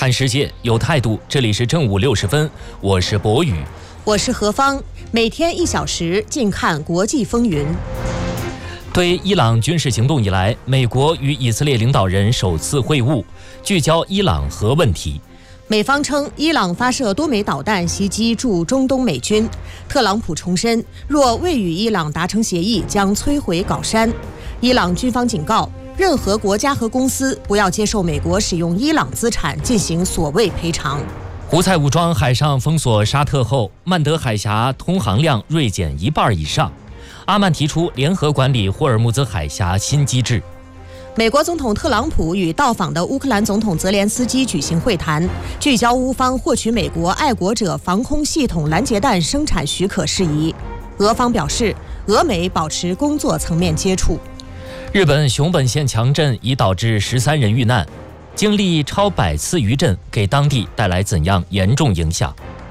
看世界有态度，这里是正午60分，我是博宇， 我是何芳，每天1小时，静看国际风云。 对伊朗军事行动以来，美国与以色列领导人首次会晤，聚焦伊朗核问题。 美方称伊朗发射多枚导弹袭击驻中东美军，特朗普重申，若未与伊朗达成协议，将摧毁镐山。伊朗军方警告，任何国家和公司不要接受美国使用伊朗资产进行所谓赔偿。 胡塞武装海上封锁沙特后，曼德海峡通航量锐减1半以上。阿曼提出联合管理霍尔木兹海峡新机制。 美国总统特朗普与到访的乌克兰总统泽连斯基举行会谈，聚焦乌方获取美国爱国者防空系统拦截弹生产许可事宜。俄方表示，俄美保持工作层面接触。 日本熊本县强震已导致13人遇难，经历超100次余震，给当地带来怎样严重影响？